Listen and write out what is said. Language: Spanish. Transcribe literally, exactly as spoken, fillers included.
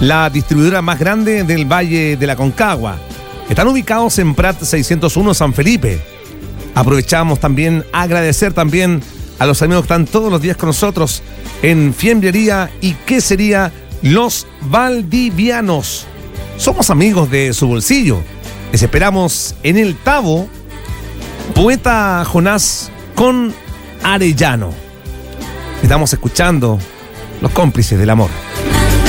la distribuidora más grande del Valle de la Concagua. Están ubicados en Prat seiscientos uno San Felipe. Aprovechamos también a agradecer también a los amigos que están todos los días con nosotros en Fiambrería y Quesería Los Valdivianos. Somos amigos de su bolsillo. Les esperamos en el Tabo, Poeta Jonás con Arellano. Estamos escuchando Los Cómplices del Amor.